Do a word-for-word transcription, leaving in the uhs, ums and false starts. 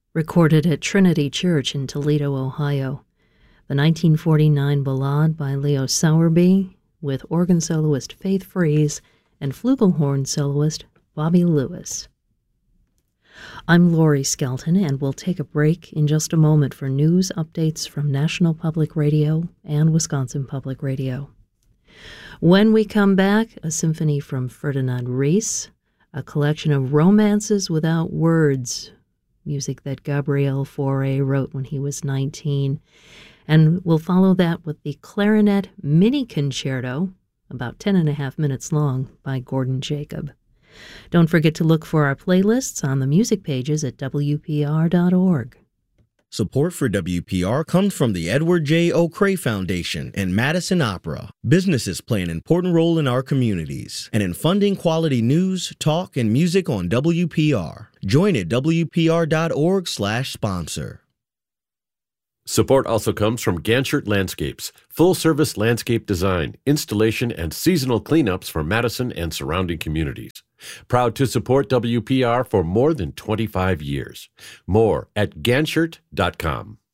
recorded at Trinity Church in Toledo, Ohio. The nineteen forty-nine Ballade by Leo Sowerby with organ soloist Faith Fries and flugelhorn soloist Bobby Lewis. I'm Lori Skelton, and we'll take a break in just a moment for news updates from National Public Radio and Wisconsin Public Radio. When we come back, a symphony from Ferdinand Ries, a collection of romances without words, music that Gabriel Fauré wrote when he was nineteen. And we'll follow that with the Clarinet Mini Concerto, about ten and a half minutes long, by Gordon Jacob. Don't forget to look for our playlists on the music pages at W P R dot org. Support for W P R comes from the Edward J. O'Cray Foundation and Madison Opera. Businesses play an important role in our communities and in funding quality news, talk, and music on W P R. Join at W P R dot org slash sponsor. Support also comes from Ganchert Landscapes, full-service landscape design, installation, and seasonal cleanups for Madison and surrounding communities. Proud to support W P R for more than twenty-five years. More at ganchert dot com.